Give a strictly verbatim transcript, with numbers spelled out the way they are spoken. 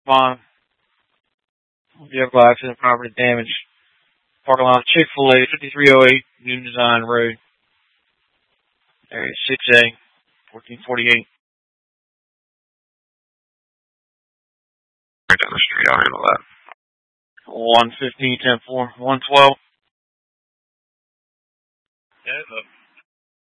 respond. Vehicle accident, property damage. Parking lot of Chick-fil-A, fifty-three oh eight New Design Road. Area six A, fourteen forty-eight. Right down the street, I'll handle that. one fifteen, ten four, one twelve. Yeah,